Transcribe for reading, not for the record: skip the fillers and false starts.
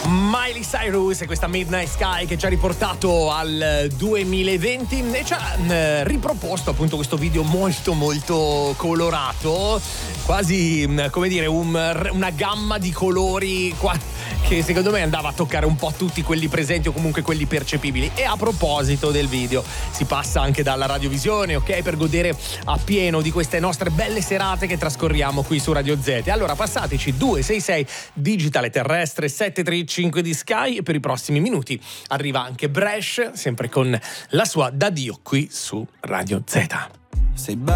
Miley Cyrus e questa Midnight Sky che ci ha riportato al 2020 e ci ha riproposto appunto questo video molto molto colorato, quasi come dire una gamma di colori che secondo me andava a toccare un po' tutti quelli presenti o comunque quelli percepibili. E a proposito del video, si passa anche dalla radiovisione, ok, per godere appieno di queste nostre belle serate che trascorriamo qui su Radio Z. Allora passateci 266 digitale terrestre 735 di Sky e per i prossimi minuti arriva anche Bresh, sempre con la sua D'Addio qui su Radio Z. Sei